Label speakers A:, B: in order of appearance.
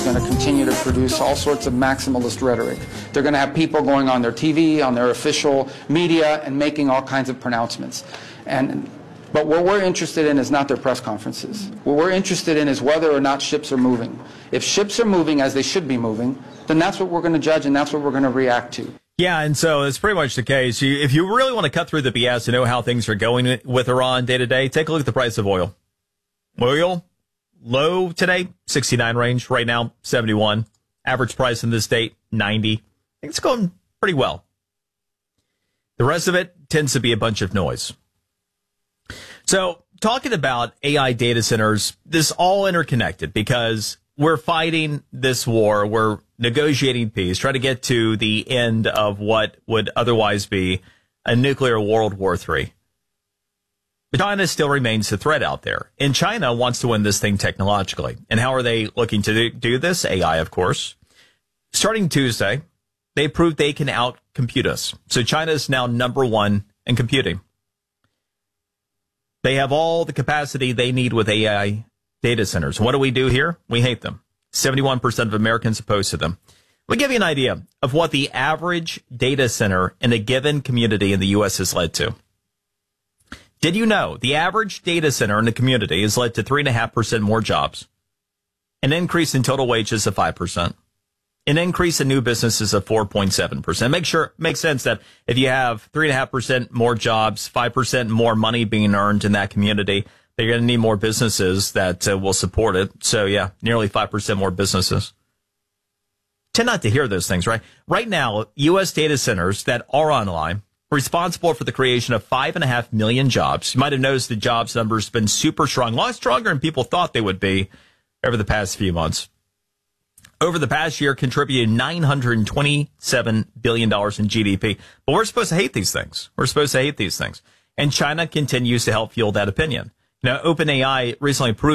A: going to continue to produce all sorts of maximalist rhetoric. They're going to have people going on their TV, on their official media, and making all kinds of pronouncements. But what we're interested in is not their press conferences. What we're interested in is whether or not ships are moving. If ships are moving as they should be moving, then that's what we're going to judge and that's what we're going to react to.
B: Yeah, and so it's pretty much the case. If you really want to cut through the BS and know how things are going with Iran day to day, take a look at the price of oil. Oil, low today, 69 range. Right now, 71. Average price in this state, 90. I think it's going pretty well. The rest of it tends to be a bunch of noise. So talking about AI data centers, this all interconnected because we're fighting this war. We're negotiating peace, trying to get to the end of what would otherwise be a nuclear World War III. But China still remains the threat out there. And China wants to win this thing technologically. And how are they looking to do this? AI, of course. Starting Tuesday, they proved they can out-compute us. So China is now number one in computing. They have all the capacity they need with AI data centers. What do we do here? We hate them. 71% of Americans opposed to them. We'll give you an idea of what the average data center in a given community in the U.S. has led to. Did you know the average data center in the community has led to 3.5% more jobs, an increase in total wages of 5%, an increase in new businesses of 4.7%. Makes sense that if you have 3.5% more jobs, 5% more money being earned in that community, they're going to need more businesses that will support it. So, yeah, nearly 5% more businesses. Tend not to hear those things, right? Right now, U.S. data centers that are online are responsible for the creation of 5.5 million jobs. You might have noticed the jobs numbers have been super strong, a lot stronger than people thought they would be over the past few months. Over the past year, contributed $927 billion in GDP. But we're supposed to hate these things. And China continues to help fuel that opinion. Now, OpenAI recently proved